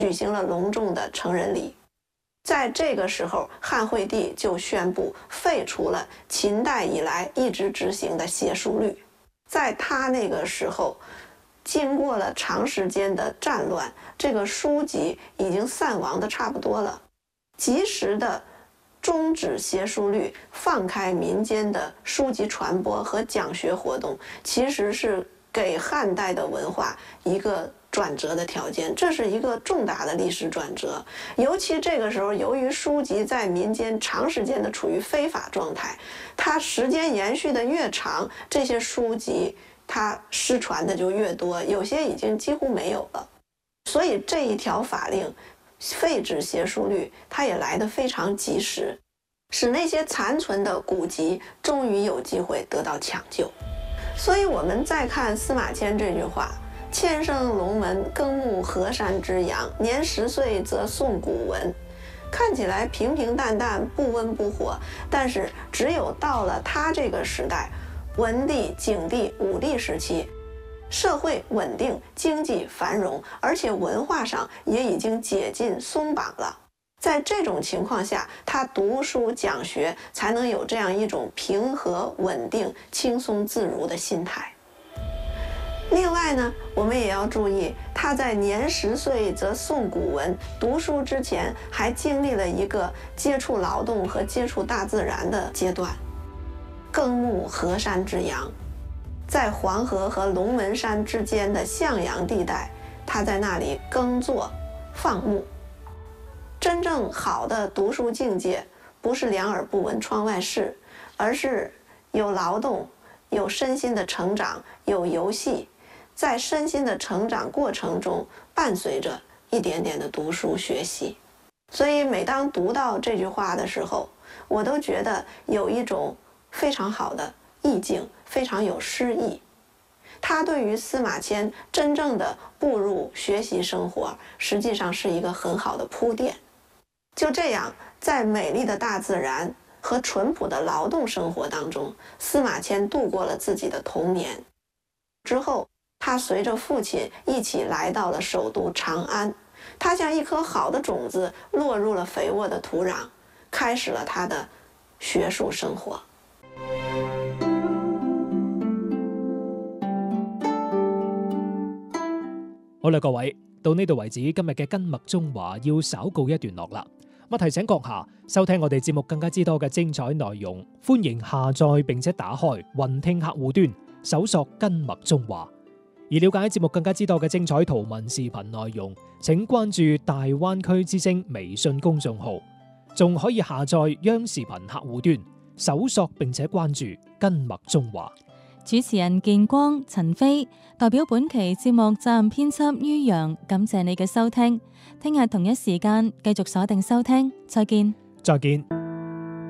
举行了隆重的成人礼。在这个时候，汉惠帝就宣布废除了秦代以来一直执行的写书律。在他那个时候，经过了长时间的战乱，这个书籍已经散亡的差不多了。及时的终止写书律，放开民间的书籍传播和讲学活动，其实是给汉代的文化一个转折的条件，这是一个重大的历史转折。尤其这个时候，由于书籍在民间长时间的处于非法状态，它时间延续的越长，这些书籍它失传的就越多，有些已经几乎没有了。所以这一条法令废止写书律，它也来得非常及时，使那些残存的古籍终于有机会得到抢救。所以我们再看司马迁这句话，迁生龙门，耕牧河山之阳，年10岁则诵古文，看起来平平淡淡，不温不火，但是只有到了他这个时代，文帝、景帝、武帝时期，社会稳定，经济繁荣，而且文化上也已经解禁松绑了。在这种情况下，他读书讲学才能有这样一种平和稳定、轻松自如的心态。另外呢，我们也要注意，他在年10岁则诵古文，读书之前还经历了一个接触劳动和接触大自然的阶段。耕牧河山之阳，在黄河和龙门山之间的向阳地带，他在那里耕作放牧。真正好的读书境界，不是两耳不闻窗外事，而是有劳动，有身心的成长，有游戏，在身心的成长过程中伴随着一点点的读书学习。所以每当读到这句话的时候，我都觉得有一种非常好的意境，非常有诗意。它对于司马迁真正的步入学习生活，实际上是一个很好的铺垫。就这样，在美丽的大自然和淳朴的劳动生活当中，司马迁度过了自己的童年。之后，他随着父亲一起来到了首都长安，他像一颗好的种子落入了肥沃的土壤，开始了他的学术生活。 好啦，各位，到呢度為止，今日嘅根脈中華要稍告一段落啦。我提醒閣下收聽我哋節目更加之多嘅精彩內容，歡迎下載並且打開雲聽客戶端，搜索根脈中華。而了解節目更加之多嘅精彩圖文視頻內容，請關注大灣區之聲微信公眾號，仲可以下載央視頻客戶端，搜索並且關注根脈中華。 主持人建光、陳飛代表本期節目責任編輯于洋，感謝你嘅收聽。聽日同一時間繼續鎖定收聽，再見。 再見。